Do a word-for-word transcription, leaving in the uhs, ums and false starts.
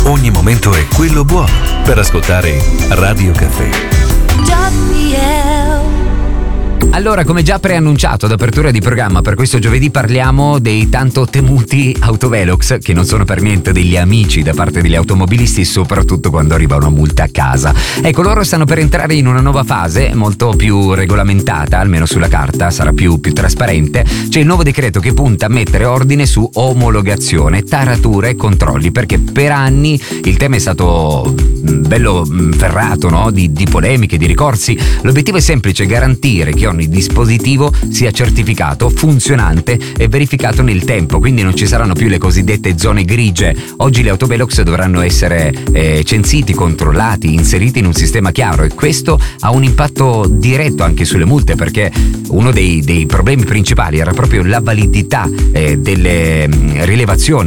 ogni momento è quello buono per ascoltare Radio Caffè. Allora, come già preannunciato ad apertura di programma, per questo giovedì parliamo dei tanto temuti autovelox, che non sono per niente degli amici da parte degli automobilisti, soprattutto quando arriva una multa a casa. Ecco, loro stanno per entrare in una nuova fase molto più regolamentata, almeno sulla carta, sarà più, più trasparente. C'è il nuovo decreto che punta a mettere ordine su omologazione, taratura e controlli, perché per anni il tema è stato bello ferrato, no? Di, di polemiche, di ricorsi. L'obiettivo è semplice: garantire che ogni dispositivo sia certificato, funzionante e verificato nel tempo, quindi non ci saranno più le cosiddette zone grigie. Oggi le autovelox dovranno essere eh, censiti, controllati, inseriti in un sistema chiaro, e questo ha un impatto diretto anche sulle multe, perché uno dei, dei problemi principali era proprio la validità eh, delle mh, rilevazioni